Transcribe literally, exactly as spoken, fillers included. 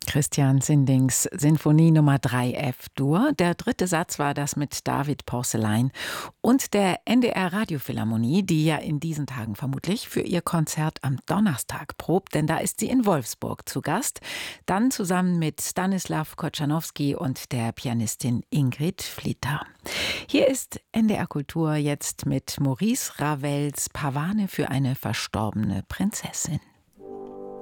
Christian Sindings Sinfonie Nummer drei F-Dur. Der dritte Satz war das mit David Porcelain und der N D R Radiophilharmonie, die ja in diesen Tagen vermutlich für ihr Konzert am Donnerstag probt, denn da ist sie in Wolfsburg zu Gast. Dann zusammen mit Stanislaw Kochanowski und der Pianistin Ingrid Flitter. Hier ist N D R Kultur jetzt mit Maurice Ravels Pavane für eine verstorbene Prinzessin.